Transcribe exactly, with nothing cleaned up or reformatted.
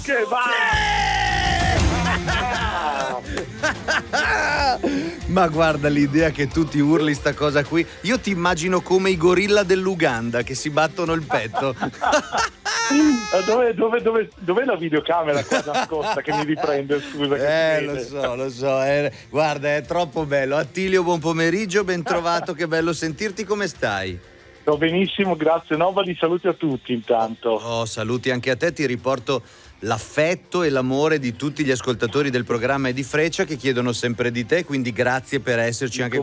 Che va! Ma guarda l'idea che tu ti urli sta cosa qui. Io ti immagino come i gorilla dell'Uganda che si battono il petto. Dove, dove, dove, dov'è la videocamera qua nascosta che mi riprende? Scusa. Che Eh, lo so, lo so. Eh, guarda, è troppo bello. Attilio, buon pomeriggio, ben trovato, che bello sentirti. Come stai? Sto benissimo, grazie Nobali, saluti a tutti intanto. Oh, saluti anche a te, ti riporto l'affetto e l'amore di tutti gli ascoltatori del programma e di Freccia che chiedono sempre di te, quindi grazie per esserci anche